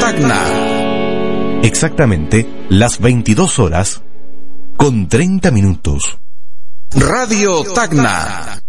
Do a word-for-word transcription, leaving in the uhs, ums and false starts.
Tacna. Exactamente las veintidós horas con treinta minutos. Radio Tacna.